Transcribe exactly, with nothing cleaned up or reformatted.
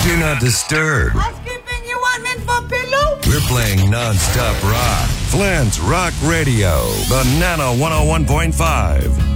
Do not disturb. Housekeeping, you want men for pillow? We're playing non-stop rock. Flint's Rock Radio. Banana one oh one point five.